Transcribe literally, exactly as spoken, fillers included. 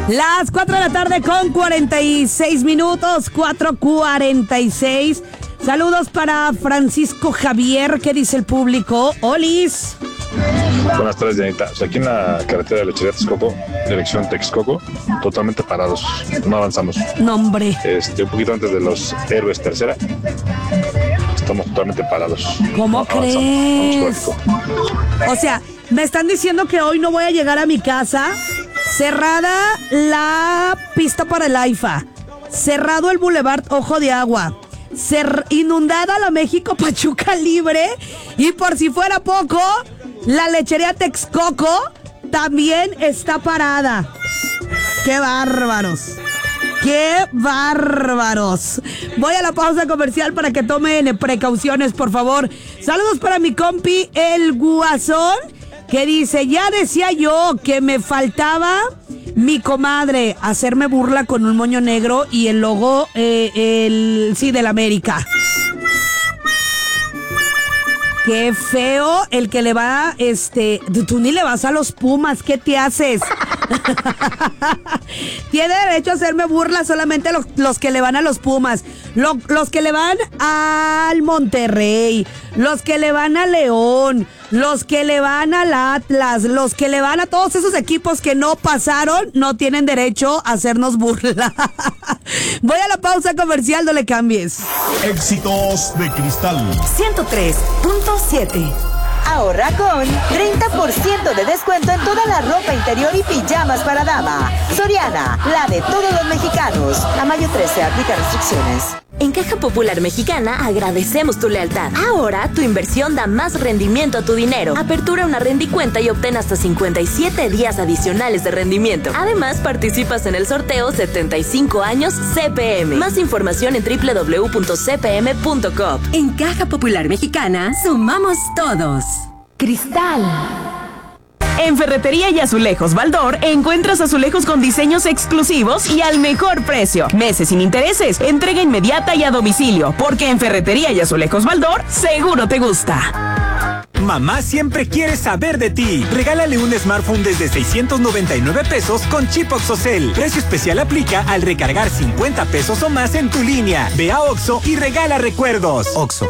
Las cuatro de la tarde con cuarenta y seis minutos, cuatro cuarenta y seis. Saludos para Francisco Javier, ¿qué dice el público? Olis. Buenas tardes, Dianita. O sea, aquí en la carretera de Lechería Texcoco, dirección Texcoco, totalmente parados, no avanzamos. Nombre. Este, un poquito antes de los Héroes Tercera, estamos totalmente parados. ¿Cómo no crees? O sea, me están diciendo que hoy no voy a llegar a mi casa. Cerrada la pista para el AIFA. Cerrado el Boulevard Ojo de Agua. Cer- inundada la México Pachuca Libre. Y por si fuera poco, la lechería Texcoco también está parada. ¡Qué bárbaros! ¡Qué bárbaros! Voy a la pausa comercial para que tomen precauciones, por favor. Saludos para mi compi, el Guasón, que dice, ya decía yo que me faltaba mi comadre hacerme burla con un moño negro y el logo, eh, el sí, del América. Qué feo el que le va, este, tú ni le vas a los Pumas, ¿qué te haces? Tiene derecho a hacerme burla solamente los, los que le van a los Pumas, lo, los que le van al Monterrey, los que le van a León, los que le van al Atlas, los que le van a todos esos equipos que no pasaron, no tienen derecho a hacernos burla. Voy a la pausa comercial, no le cambies. Éxitos de Cristal ciento tres punto siete. Ahorra con treinta por ciento de descuento en toda la ropa interior y pijamas para dama. Soriana, la de todos los mexicanos. A mayo trece, aplica restricciones. En Caja Popular Mexicana agradecemos tu lealtad. Ahora tu inversión da más rendimiento a tu dinero. Apertura una rendicuenta y obtén hasta cincuenta y siete días adicionales de rendimiento. Además, participas en el sorteo setenta y cinco años C P M. Más información en doble u doble u doble u punto c p m punto com. En Caja Popular Mexicana sumamos todos. Cristal. En Ferretería y Azulejos Baldor encuentras azulejos con diseños exclusivos y al mejor precio. Meses sin intereses, entrega inmediata y a domicilio, porque en Ferretería y Azulejos Baldor seguro te gusta. Mamá siempre quiere saber de ti. Regálale un smartphone desde seiscientos noventa y nueve pesos con chip OXXOCEL. Precio especial aplica al recargar cincuenta pesos o más en tu línea. Ve a Oxxo y regala recuerdos. Oxxo,